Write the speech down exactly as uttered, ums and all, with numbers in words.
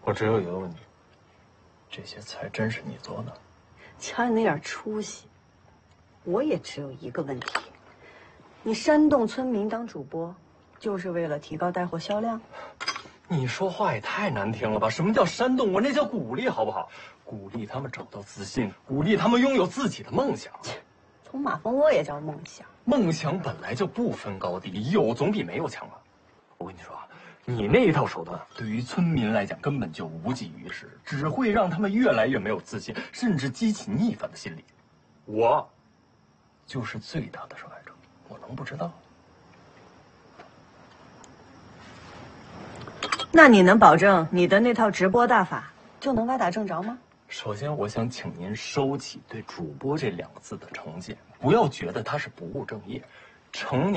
我只有一个问题：这些菜真是你做的？ 瞧你那点出息，我也只有一个问题：你煽动村民当主播，就是为了提高带货销量？ 你说话也太难听了吧！什么叫煽动？我那叫鼓励，好不好？鼓励他们找到自信，鼓励他们拥有自己的梦想。 从马蜂窝也叫梦想。 梦想本来就不分高低，有总比没有强啊！我跟你说啊，你那一套手段对于村民来讲根本就无济于事，只会让他们越来越没有自信，甚至激起逆反的心理。我就是最大的受害者，我能不知道？ 那你能保证你的那套直播大法就能歪打正着吗？ 首先，我想请您收起对主播这两个字的成见，不要觉得他是不务正业。成年